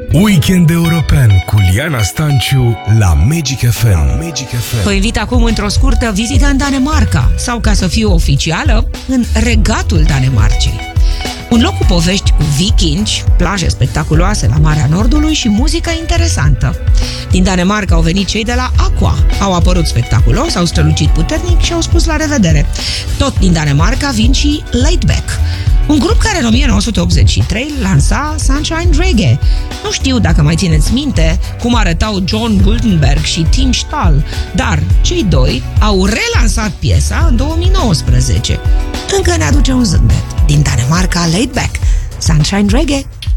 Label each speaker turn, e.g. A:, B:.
A: Weekend European cu Liana Stanciu la Magic FM.
B: Vă invit acum într-o scurtă vizită în Danemarca, sau ca să fiu oficială, în regatul Danemarcei. Un loc cu povești cu vikingi, plaje spectaculoase la Marea Nordului și muzică interesantă. Din Danemarca au venit cei de la Aqua. Au apărut spectaculos, au strălucit puternic și au spus la revedere. Tot din Danemarca vin și Laidback, un grup care în 1983 lansa Sunshine Reggae. Nu știu dacă mai țineți minte cum arătau John Guldenberg și Tim Stahl, dar cei doi au relansat piesa în 2019. Încă ne aduce un zâmbet. Din Danemarca, Laidback, Sunshine Reggae.